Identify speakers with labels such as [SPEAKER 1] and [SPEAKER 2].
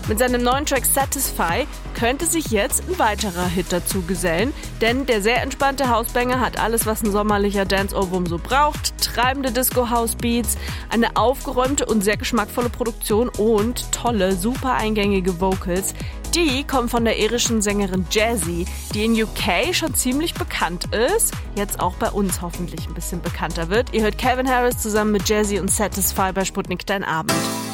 [SPEAKER 1] Mit seinem neuen Track Satisfy könnte sich jetzt ein weiterer Hit dazu gesellen, denn der sehr entspannte Hausbanger hat alles, was ein sommerlicher Dance-Ohrwurm so braucht. Treibende Disco-House-Beats, eine aufgeräumte und sehr geschmackvolle Produktion und tolle, super eingängige Vocals. Die kommen von der irischen Sängerin Jazzy, die in UK schon ziemlich bekannt ist, jetzt auch bei uns hoffentlich ein bisschen bekannter wird. Ihr hört Calvin Harris zusammen mit Jazzy und Satisfy bei Sputnik Dein Abend.